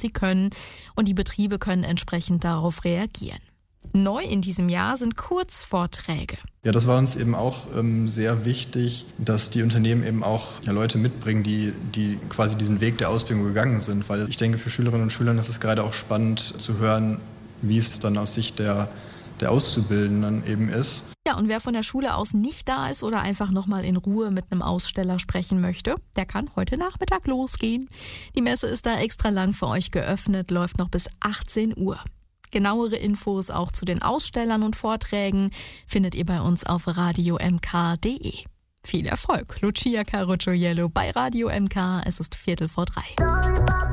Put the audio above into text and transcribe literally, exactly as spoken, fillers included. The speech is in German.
sie können und die Betriebe können entsprechend darauf reagieren. Neu in diesem Jahr sind Kurzvorträge. Ja, das war uns eben auch ähm, sehr wichtig, dass die Unternehmen eben auch ja, Leute mitbringen, die, die quasi diesen Weg der Ausbildung gegangen sind. Weil ich denke, für Schülerinnen und Schüler ist es gerade auch spannend zu hören, wie es dann aus Sicht der, der Auszubildenden eben ist. Ja, und wer von der Schule aus nicht da ist oder einfach nochmal in Ruhe mit einem Aussteller sprechen möchte, der kann heute Nachmittag losgehen. Die Messe ist da extra lang für euch geöffnet, läuft noch bis achtzehn Uhr. Genauere Infos auch zu den Ausstellern und Vorträgen findet ihr bei uns auf radio m k punkt d e. Viel Erfolg, Lucia Carocciollo bei Radio M K. Es ist Viertel vor drei.